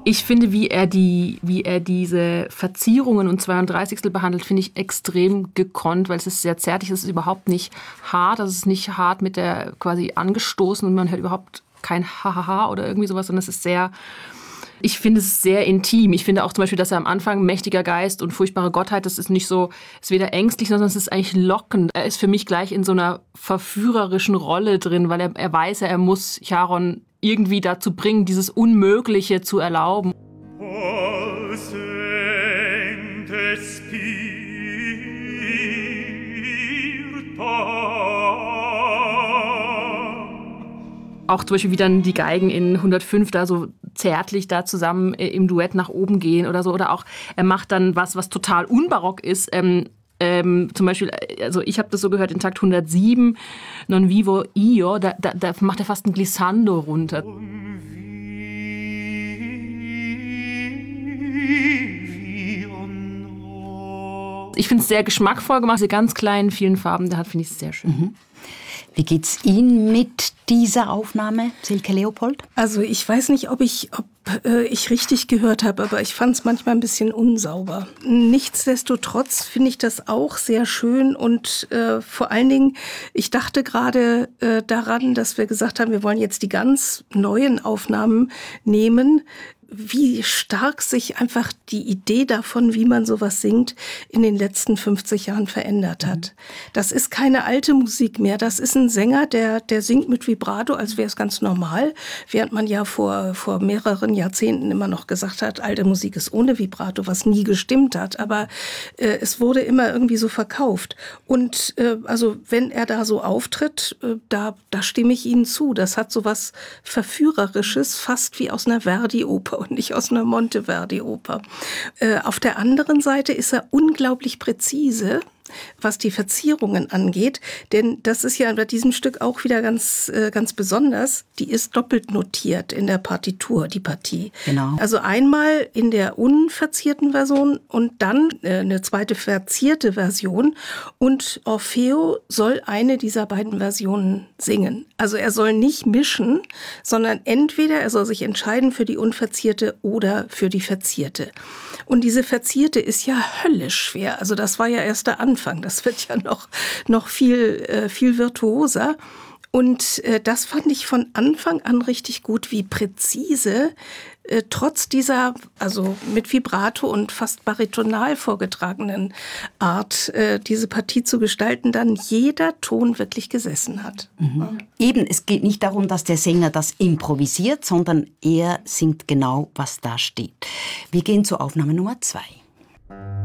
Ich finde, wie er diese Verzierungen und 32. behandelt, finde ich extrem gekonnt, weil es ist sehr zärtlich, es ist überhaupt nicht hart, also es ist nicht hart mit der quasi angestoßen und man hört überhaupt kein Hahaha oder irgendwie sowas, sondern es ist sehr, ich finde es sehr intim. Ich finde auch zum Beispiel, dass er am Anfang mächtiger Geist und furchtbare Gottheit, das ist nicht so, ist weder ängstlich, sondern es ist eigentlich lockend. Er ist für mich gleich in so einer verführerischen Rolle drin, weil er weiß, er muss Charon irgendwie dazu bringen, dieses Unmögliche zu erlauben. Auch zum Beispiel, wie dann die Geigen in 105 da so zärtlich da zusammen im Duett nach oben gehen oder so. Oder auch, er macht dann was total unbarock ist. Zum Beispiel, also ich habe das so gehört in Takt 107, Non vivo io, da macht er fast ein Glissando runter. Ich finde es sehr geschmackvoll gemacht, diese ganz kleinen, vielen Farben, da finde ich es sehr schön. Mhm. Wie geht's Ihnen mit dieser Aufnahme, Silke Leopold? Also ich weiß nicht, ob ich richtig gehört habe, aber ich fand es manchmal ein bisschen unsauber. Nichtsdestotrotz finde ich das auch sehr schön und vor allen Dingen, ich dachte gerade daran, dass wir gesagt haben, wir wollen jetzt die ganz neuen Aufnahmen nehmen, wie stark sich einfach die Idee davon, wie man sowas singt, in den letzten 50 Jahren verändert hat. Das ist keine alte Musik mehr. Das ist ein Sänger, der singt mit Vibrato, als wäre es ganz normal. Während man ja vor mehreren Jahrzehnten immer noch gesagt hat, alte Musik ist ohne Vibrato, was nie gestimmt hat. Aber es wurde immer irgendwie so verkauft. Und also wenn er da so auftritt, da stimme ich Ihnen zu. Das hat so was Verführerisches, fast wie aus einer Verdi-Oper und nicht aus einer Monteverdi-Oper. Auf der anderen Seite ist er unglaublich präzise, was die Verzierungen angeht, denn das ist ja bei diesem Stück auch wieder ganz besonders. Die ist doppelt notiert in der Partitur, die Partie. Genau. Also einmal in der unverzierten Version und dann eine zweite verzierte Version und Orfeo soll eine dieser beiden Versionen singen. Also er soll nicht mischen, sondern entweder er soll sich entscheiden für die unverzierte oder für die verzierte. Und diese verzierte ist ja höllisch schwer. Also das war ja erst der Anfang. Das wird ja noch viel virtuoser. Und das fand ich von Anfang an richtig gut, wie präzise trotz dieser, also mit Vibrato und fast baritonal vorgetragenen Art, diese Partie zu gestalten, dann jeder Ton wirklich gesessen hat. Mhm. Eben, es geht nicht darum, dass der Sänger das improvisiert, sondern er singt genau, was da steht. Wir gehen zur Aufnahme Nummer 2.